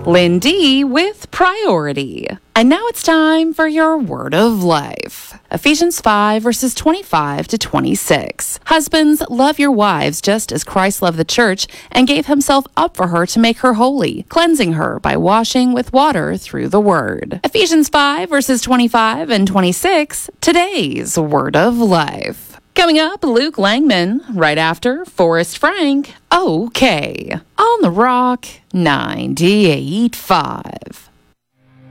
Lindy with Priority. And now it's time for your word of life. Ephesians 5 verses 25 to 26. Husbands, love your wives just as Christ loved the church and gave himself up for her to make her holy, cleansing her by washing with water through the word. Ephesians 5 verses 25 and 26. Today's word of life. Coming up, Luke Langman, right after Forrest Frank. Okay, on the Rock 98.5.